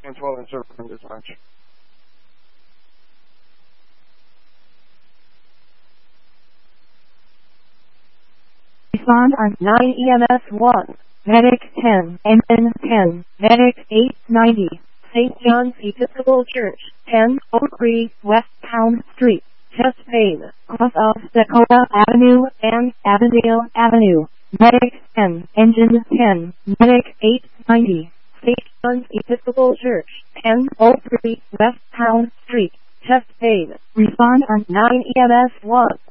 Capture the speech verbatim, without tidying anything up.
one twelve and server from dispatch. Respond on nine E M S one. Medic ten, Engine ten, Medic eight ninety, Saint John's Episcopal Church, ten oh three West Pound Street, Chastain, cross of Dakota Avenue and Avondale Avenue. Medic ten, Engine ten, Medic eight ninety, Saint John's Episcopal Church, ten oh three West Pound Street, Chastain. Respond on nine E M S one.